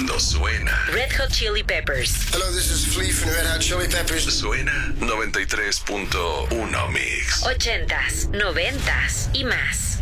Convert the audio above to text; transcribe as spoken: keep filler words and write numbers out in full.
cuando suena Red Hot Chili Peppers. Hello, this is Flea from Red Hot Chili Peppers. Suena noventa y tres punto uno Mix. Ochentas, noventas y más.